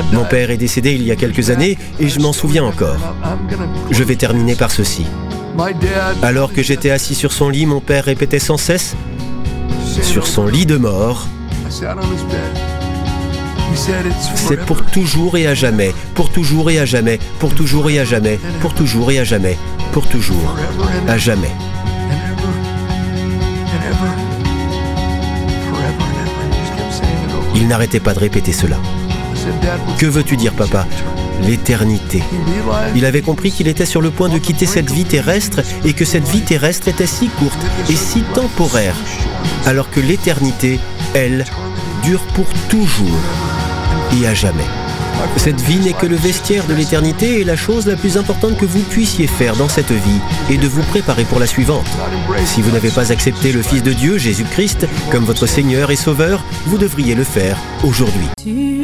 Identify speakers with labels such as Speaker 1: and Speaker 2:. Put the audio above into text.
Speaker 1: Mon père est décédé il y a quelques années et je m'en souviens encore. Je vais terminer par ceci. Alors que j'étais assis sur son lit, mon père répétait sans cesse, sur son lit de mort, c'est pour toujours et à jamais, pour toujours et à jamais, pour toujours et à jamais, pour toujours et à jamais, pour toujours, à jamais. Il n'arrêtait pas de répéter cela. Que veux-tu dire, papa ? L'éternité. Il avait compris qu'il était sur le point de quitter cette vie terrestre et que cette vie terrestre était si courte et si temporaire, alors que l'éternité, elle, dure pour toujours et à jamais. Cette vie n'est que le vestiaire de l'éternité et la chose la plus importante que vous puissiez faire dans cette vie est de vous préparer pour la suivante. Si vous n'avez pas accepté le Fils de Dieu, Jésus-Christ, comme votre Seigneur et Sauveur, vous devriez le faire aujourd'hui.